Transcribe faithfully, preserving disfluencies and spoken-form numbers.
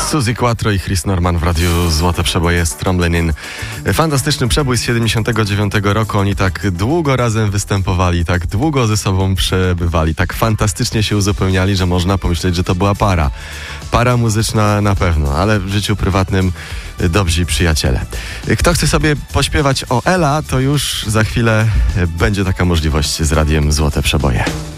Suzy Quattro i Chris Norman w radiu Złote Przeboje z Tromblin. Fantastyczny przebój z siedemdziesiątego dziewiątego roku. Oni tak długo razem występowali, tak długo ze sobą przebywali, tak fantastycznie się uzupełniali, że można pomyśleć, że to była para. Para muzyczna na pewno, ale w życiu prywatnym dobrzy przyjaciele. Kto chce sobie pośpiewać o Ela, to już za chwilę będzie taka możliwość z radiem Złote Przeboje.